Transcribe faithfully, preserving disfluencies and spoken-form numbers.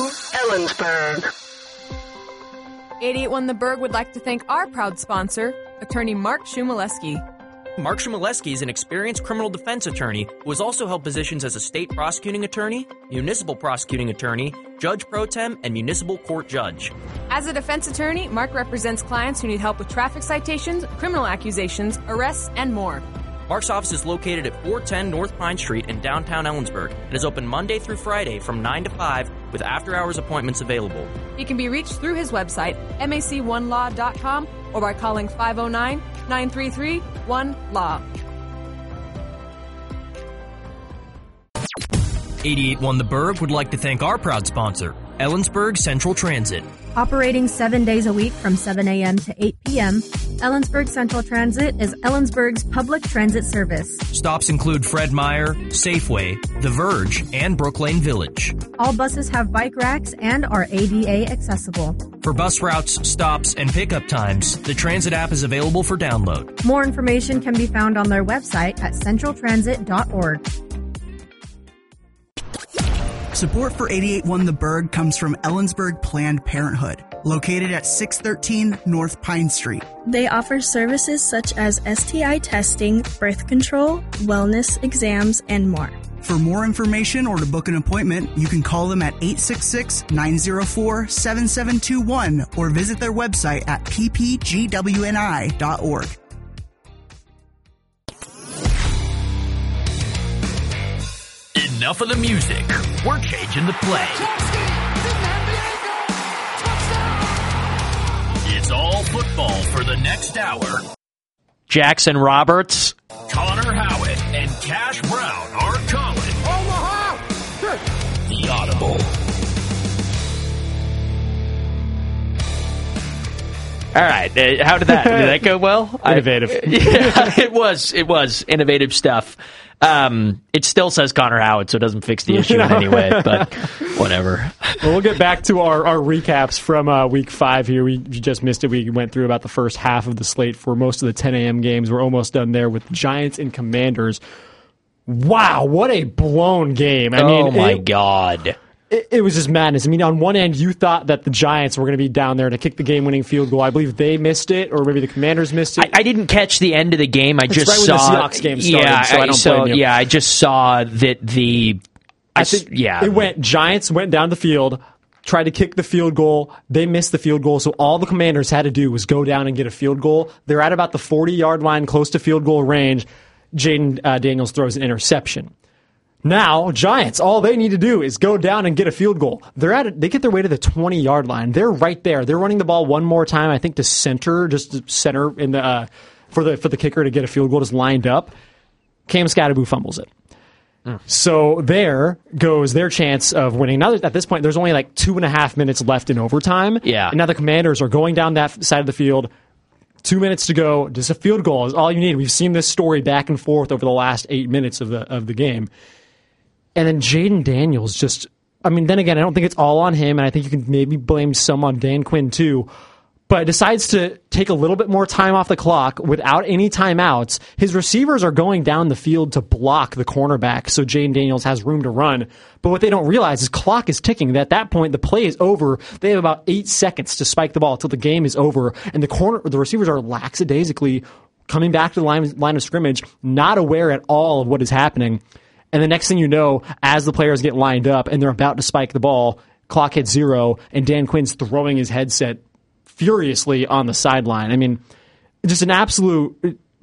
Ellensburg. eighty-eight one The Berg would like to thank our proud sponsor, attorney Mark Shumaleski. Mark Shumaleski is an experienced criminal defense attorney who has also held positions as a state prosecuting attorney, municipal prosecuting attorney, judge pro tem, and municipal court judge. As a defense attorney, Mark represents clients who need help with traffic citations, criminal accusations, arrests, and more. Mark's office is located at four ten North Pine Street in downtown Ellensburg and is open Monday through Friday from nine to five with after-hours appointments available. He can be reached through his website, M A C one law dot com, or by calling five oh nine, nine three three, one law. eighty-eight one The Berg would like to thank our proud sponsor, Ellensburg Central Transit. Operating seven days a week from seven a.m. to eight p.m., Ellensburg Central Transit is Ellensburg's public transit service. Stops include Fred Meyer, Safeway, The Verge, and Brooklane Village. All buses have bike racks and are A D A accessible. For bus routes, stops, and pickup times, the Transit app is available for download. More information can be found on their website at central transit dot org. Support for eighty-eight one The Berg comes from Ellensburg Planned Parenthood, located at six thirteen North Pine Street. They offer services such as S T I testing, birth control, wellness exams, and more. For more information or to book an appointment, you can call them at eight six six, nine zero four, seven seven two one or visit their website at p p g w n i dot org. Enough of the music. We're changing the play. It's all football for the next hour. Jackson Roberts, Connor Howitt, and Cash Brown are calling Omaha! The Audible. All right, uh, how did that did that go well? Innovative. I, yeah, it was. It was innovative stuff. Um, it still says Connor Howard, so it doesn't fix the issue in any way, but whatever. Well, we'll get back to our, our recaps from uh, week five here. We you just missed it. We went through about the first half of the slate for most of the ten a.m. games. We're almost done there with Giants and Commanders. Wow, what a blown game. I mean, oh, my it, God. It, it was just madness. I mean, on one end, you thought that the Giants were going to be down there to kick the game-winning field goal. I believe they missed it, or maybe the Commanders missed it. I, I didn't catch the end of the game. I It's just right when saw the Seahawks game started, yeah, so I don't so, blame you. Yeah, I just saw that the. I, I think yeah, it went. Giants went down the field, tried to kick the field goal. They missed the field goal, so all the Commanders had to do was go down and get a field goal. They're at about the forty-yard line, close to field goal range. Jaden uh, Daniels throws an interception. Now, Giants, all they need to do is go down and get a field goal. They're at it, they get their way to the twenty-yard line. They're right there. They're running the ball one more time, I think, to center, just to center in the uh, for the for the kicker to get a field goal, just lined up. Cam Scatterboo fumbles it. Mm. So there goes their chance of winning. Now, at this point, there's only like two and a half minutes left in overtime. Yeah. And now the Commanders are going down that side of the field. Two minutes to go. Just a field goal is all you need. We've seen this story back and forth over the last eight minutes of the of the game. And then Jaden Daniels just, I mean, then again, I don't think it's all on him, and I think you can maybe blame some on Dan Quinn too, but decides to take a little bit more time off the clock without any timeouts. His receivers are going down the field to block the cornerback so Jaden Daniels has room to run. But what they don't realize is clock is ticking. At that point, the play is over. They have about eight seconds to spike the ball until the game is over, and the corner, the receivers are lackadaisically coming back to the line, line of scrimmage, not aware at all of what is happening. And the next thing you know, as the players get lined up and they're about to spike the ball, clock hits zero, and Dan Quinn's throwing his headset furiously on the sideline. I mean, just an absolute